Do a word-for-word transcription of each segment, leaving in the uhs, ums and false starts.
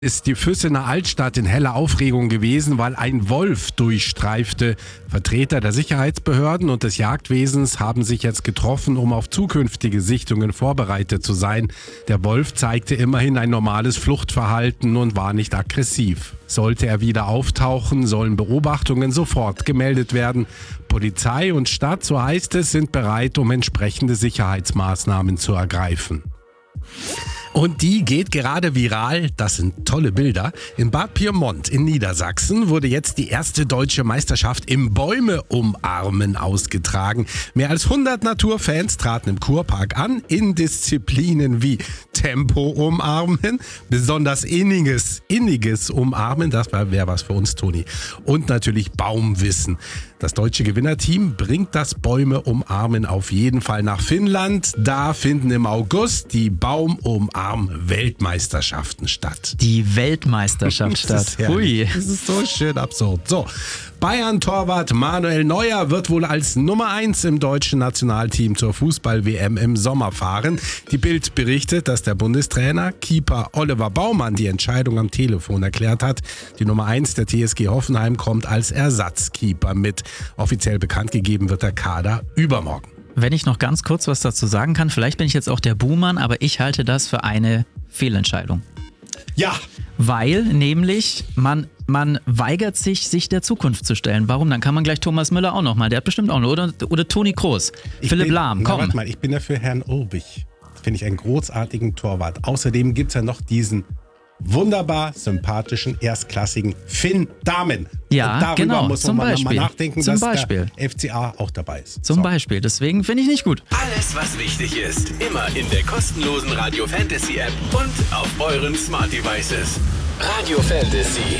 Ist die Füssener Altstadt in heller Aufregung gewesen, weil ein Wolf durchstreifte. Vertreter der Sicherheitsbehörden und des Jagdwesens haben sich jetzt getroffen, um auf zukünftige Sichtungen vorbereitet zu sein. Der Wolf zeigte immerhin ein normales Fluchtverhalten und war nicht aggressiv. Sollte er wieder auftauchen, sollen Beobachtungen sofort gemeldet werden. Polizei und Stadt, so heißt es, sind bereit, um entsprechende Sicherheitsmaßnahmen zu ergreifen. Und die geht gerade viral. Das sind tolle Bilder. In Bad Pyrmont in Niedersachsen wurde jetzt die erste deutsche Meisterschaft im Bäume umarmen ausgetragen. Mehr als hundert Naturfans traten im Kurpark an in Disziplinen wie Tempo umarmen, besonders inniges, inniges Umarmen, das wäre was für uns, Toni, und natürlich Baumwissen. Das deutsche Gewinnerteam bringt das Bäume umarmen auf jeden Fall nach Finnland. Da finden im August die Baumumarm-Weltmeisterschaften statt. Die Weltmeisterschaft statt. Hui. Das ist so schön absurd. So, Bayern-Torwart Manuel Neuer wird wohl als Nummer eins im deutschen Nationalteam zur Fußball-W M im Sommer fahren. Die Bild berichtet, dass der Bundestrainer Keeper Oliver Baumann die Entscheidung am Telefon erklärt hat. Die Nummer eins der T S G Hoffenheim kommt als Ersatzkeeper mit. Offiziell bekannt gegeben wird der Kader übermorgen. Wenn ich noch ganz kurz was dazu sagen kann, vielleicht bin ich jetzt auch der Buhmann, aber ich halte das für eine Fehlentscheidung. Ja. Weil nämlich man, man weigert sich, sich der Zukunft zu stellen. Warum? Dann kann man gleich Thomas Müller auch nochmal, der hat bestimmt auch noch, oder, oder Toni Kroos, ich Philipp bin, Lahm, komm. Na, warte mal, ich bin ja für Herrn Urbich. Finde ich einen großartigen Torwart. Außerdem gibt es ja noch diesen wunderbar sympathischen, erstklassigen Finn Dahmen. Ja, und darüber genau, muss zum man mal Beispiel. nachdenken, Zum dass Beispiel. der F C A auch dabei ist. Zum so. Beispiel, deswegen finde ich nicht gut. Alles, was wichtig ist, immer in der kostenlosen Radio Fantasy App und auf euren Smart Devices. Radio Fantasy.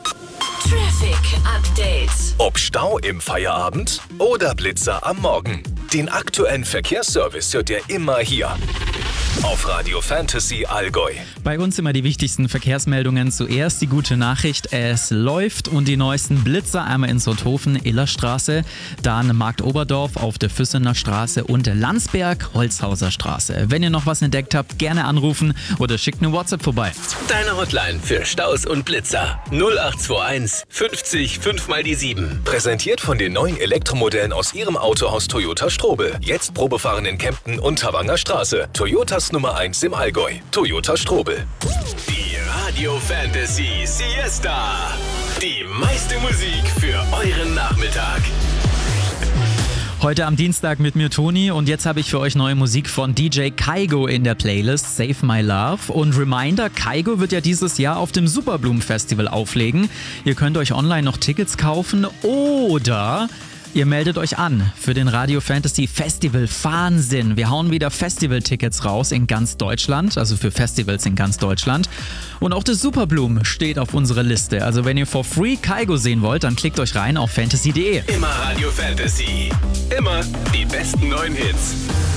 Traffic Update. Ob Stau im Feierabend oder Blitzer am Morgen. Den aktuellen Verkehrsservice hört ihr immer hier. Auf Radio Fantasy Allgäu. Bei uns immer die wichtigsten Verkehrsmeldungen. Zuerst die gute Nachricht, es läuft und die neuesten Blitzer einmal in Sonthofen, Illerstraße, dann Marktoberdorf auf der Füssener Straße und Landsberg, Holzhauser Straße. Wenn ihr noch was entdeckt habt, gerne anrufen oder schickt eine WhatsApp vorbei. Deine Hotline für Staus und Blitzer null acht zwei eins fünfzig fünf mal die sieben. Präsentiert von den neuen Elektromodellen aus ihrem Autohaus Toyota Strobel. Jetzt Probefahren in Kempten und Havanger Straße. Toyotas Nummer eins im Allgäu. Toyota Strobel. Die Radio Fantasy Siesta. Die meiste Musik für euren Nachmittag. Heute am Dienstag mit mir Toni und jetzt habe ich für euch neue Musik von D J Kygo in der Playlist Save My Love. Und Reminder, Kygo wird ja dieses Jahr auf dem Superbloom Festival auflegen. Ihr könnt euch online noch Tickets kaufen oder ihr meldet euch an für den Radio Fantasy Festival Wahnsinn. Wir hauen wieder Festival-Tickets raus in ganz Deutschland, also für Festivals in ganz Deutschland. Und auch das Superbloom steht auf unserer Liste. Also wenn ihr for free Kygo sehen wollt, dann klickt euch rein auf fantasy punkt de. Immer Radio Fantasy. Immer die besten neuen Hits.